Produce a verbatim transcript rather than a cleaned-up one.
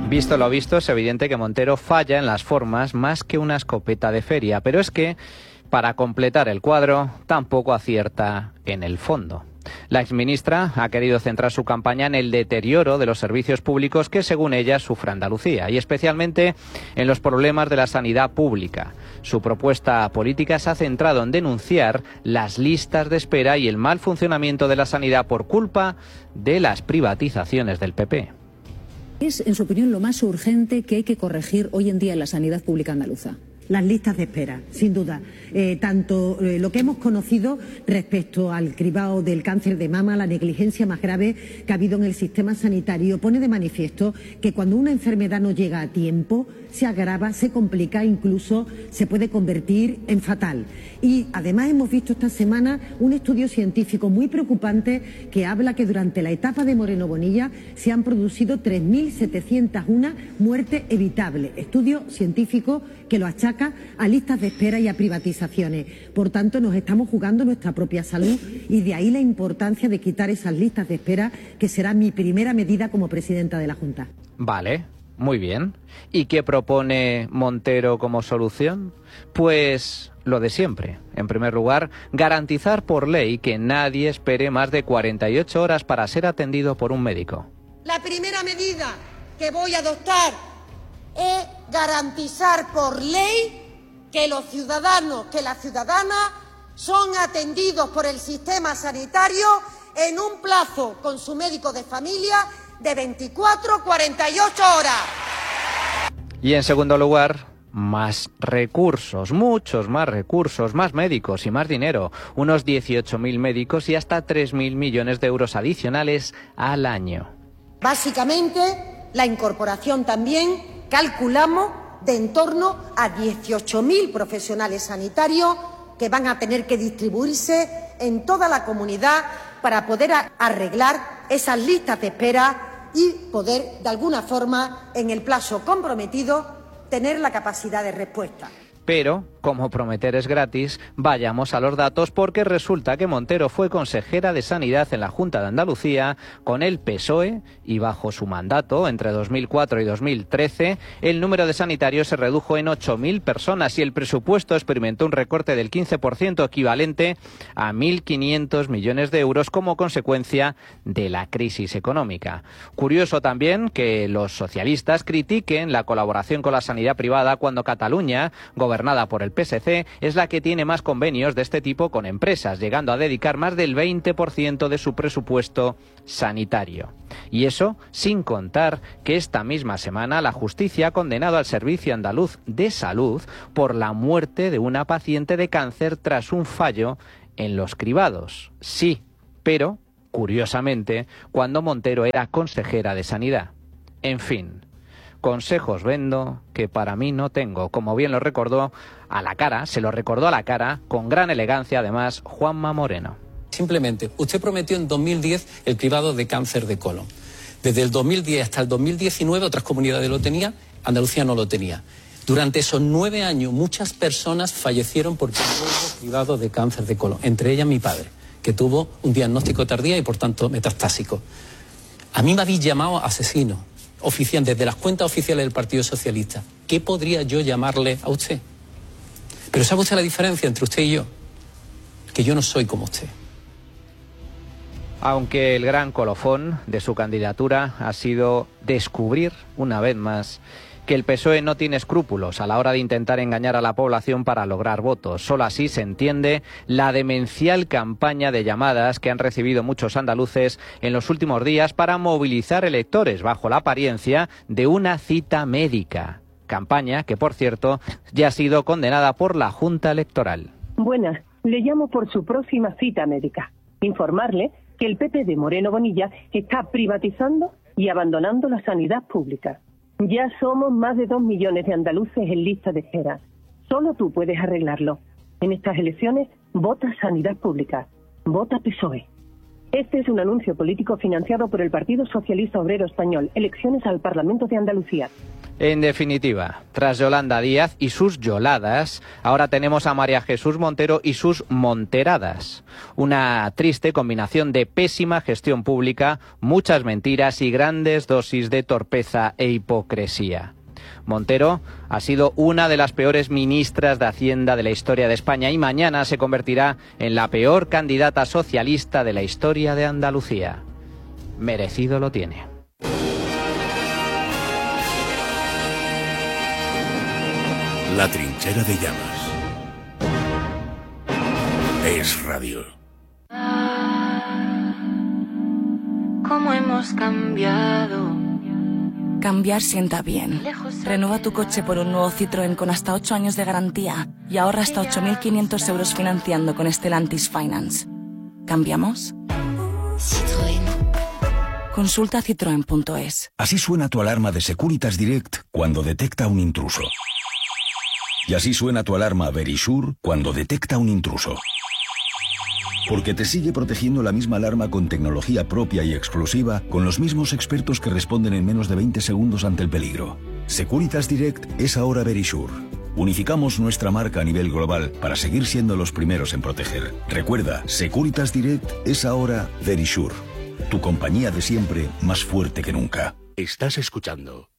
Visto lo visto, es evidente que Montero falla en las formas más que una escopeta de feria, pero es que, para completar el cuadro, tampoco acierta en el fondo. La exministra ha querido centrar su campaña en el deterioro de los servicios públicos que, según ella, sufre Andalucía, y especialmente en los problemas de la sanidad pública. Su propuesta política se ha centrado en denunciar las listas de espera y el mal funcionamiento de la sanidad por culpa de las privatizaciones del P P. Es, en su opinión, lo más urgente que hay que corregir hoy en día en la sanidad pública andaluza. Las listas de espera, sin duda. Eh, tanto eh, lo que hemos conocido respecto al cribado del cáncer de mama, la negligencia más grave que ha habido en el sistema sanitario, pone de manifiesto que cuando una enfermedad no llega a tiempo, se agrava, se complica, incluso se puede convertir en fatal. Y además hemos visto esta semana un estudio científico muy preocupante que habla que durante la etapa de Moreno Bonilla se han producido tres mil setecientas uno muertes evitables. Estudio científico que lo achaca a listas de espera y a privatizaciones. Por tanto, nos estamos jugando nuestra propia salud y de ahí la importancia de quitar esas listas de espera, que será mi primera medida como presidenta de la Junta. Vale, muy bien. ¿Y qué propone Montero como solución? Pues lo de siempre. En primer lugar, garantizar por ley que nadie espere más de cuarenta y ocho horas para ser atendido por un médico. La primera medida que voy a adoptar es garantizar por ley que los ciudadanos, que las ciudadanas son atendidos por el sistema sanitario en un plazo con su médico de familia de veinticuatro a cuarenta y ocho horas. Y en segundo lugar, más recursos, muchos más recursos, más médicos y más dinero, unos dieciocho mil médicos y hasta tres mil millones de euros adicionales al año. Básicamente, la incorporación también, calculamos, de en torno a dieciocho mil profesionales sanitarios que van a tener que distribuirse en toda la comunidad para poder arreglar esas listas de espera y poder, de alguna forma, en el plazo comprometido, tener la capacidad de respuesta. Pero, como prometer es gratis, vayamos a los datos, porque resulta que Montero fue consejera de Sanidad en la Junta de Andalucía con el P S O E y bajo su mandato, entre dos mil cuatro y dos mil trece, el número de sanitarios se redujo en ocho mil personas y el presupuesto experimentó un recorte del quince por ciento, equivalente a mil quinientos millones de euros como consecuencia de la crisis económica. Curioso también que los socialistas critiquen la colaboración con la sanidad privada cuando Cataluña, gobernada por el P S C, es la que tiene más convenios de este tipo con empresas, llegando a dedicar más del veinte por ciento de su presupuesto sanitario. Y eso sin contar que esta misma semana la justicia ha condenado al Servicio Andaluz de Salud por la muerte de una paciente de cáncer tras un fallo en los cribados. Sí, pero, curiosamente, cuando Montero era consejera de Sanidad. En fin, consejos vendo que para mí no tengo, como bien lo recordó a la cara, se lo recordó a la cara, con gran elegancia además, Juanma Moreno. Simplemente, usted prometió en dos mil diez el cribado de cáncer de colon. Desde el dos mil diez hasta el dos mil diecinueve otras comunidades lo tenían, Andalucía no lo tenía. Durante esos nueve años muchas personas fallecieron porque no hubo cribado de cáncer de colon, entre ellas mi padre, que tuvo un diagnóstico tardío y por tanto metastásico. A mí me habéis llamado asesino oficial desde las cuentas oficiales del Partido Socialista. ¿Qué podría yo llamarle a usted? Pero ¿sabe usted la diferencia entre usted y yo? Que yo no soy como usted. Aunque el gran colofón de su candidatura ha sido descubrir, una vez más, que el P S O E no tiene escrúpulos a la hora de intentar engañar a la población para lograr votos. Solo así se entiende la demencial campaña de llamadas que han recibido muchos andaluces en los últimos días para movilizar electores bajo la apariencia de una cita médica. Campaña que, por cierto, ya ha sido condenada por la Junta Electoral. Buenas, le llamo por su próxima cita médica. Informarle que el P P de Moreno Bonilla está privatizando y abandonando la sanidad pública. Ya somos más de dos millones de andaluces en lista de espera. Solo tú puedes arreglarlo. En estas elecciones, vota sanidad pública. Vota P S O E. Este es un anuncio político financiado por el Partido Socialista Obrero Español. Elecciones al Parlamento de Andalucía. En definitiva, tras Yolanda Díaz y sus yoladas, ahora tenemos a María Jesús Montero y sus monteradas. Una triste combinación de pésima gestión pública, muchas mentiras y grandes dosis de torpeza e hipocresía. Montero ha sido una de las peores ministras de Hacienda de la historia de España y mañana se convertirá en la peor candidata socialista de la historia de Andalucía. Merecido lo tiene. La trinchera de llamas. Es radio. ¿Cómo hemos cambiado? Cambiar sienta bien. Renueva tu coche por un nuevo Citroën con hasta ocho años de garantía y ahorra hasta ocho mil quinientos euros financiando con Stellantis Finance. ¿Cambiamos? Citroën. Consulta citroen punto es. Así suena tu alarma de Securitas Direct cuando detecta un intruso. Y así suena tu alarma Verisure cuando detecta un intruso. Porque te sigue protegiendo la misma alarma con tecnología propia y exclusiva, con los mismos expertos que responden en menos de veinte segundos ante el peligro. Securitas Direct es ahora Verisure. Unificamos nuestra marca a nivel global para seguir siendo los primeros en proteger. Recuerda, Securitas Direct es ahora Verisure. Tu compañía de siempre, más fuerte que nunca. Estás escuchando